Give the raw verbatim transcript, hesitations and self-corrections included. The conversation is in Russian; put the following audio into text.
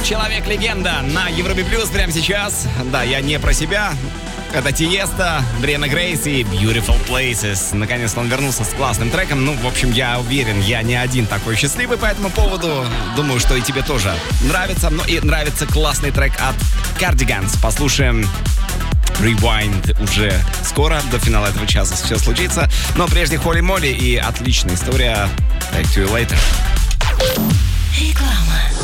Человек-легенда на Европе Плюс прямо сейчас. Да, я не про себя. Это Тиеста, Брианна Грейс и Beautiful Places. Наконец-то он вернулся с классным треком. Ну, в общем, я уверен, я не один такой счастливый по этому поводу. Думаю, что и тебе тоже нравится. Ну и нравится классный трек от Cardigans. Послушаем Rewind уже скоро, до финала этого часа все случится. Но прежде Холли Молли и отличная история Take to you later. Реклама.